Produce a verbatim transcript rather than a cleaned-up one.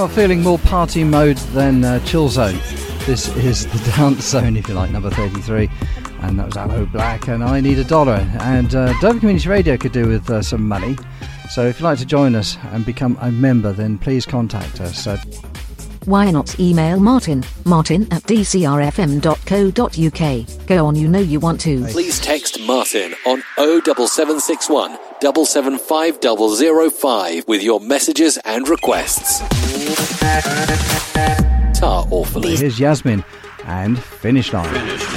are feeling more party mode than uh, chill zone, this is the dance zone, if you like, number thirty-three. And that was Aloe Black and I Need a Dollar. And uh, Dover Community Radio could do with uh, some money. So if you'd like to join us and become a member, then please contact us. Uh, Why not email Martin, martin at d c r f m dot co dot u k. Go on, you know you want to. Please text Martin on oh seven seven six one, seven seven five zero zero five with your messages and requests. Tar Awfully. Here's Yasmin and Finish Line. Finish line.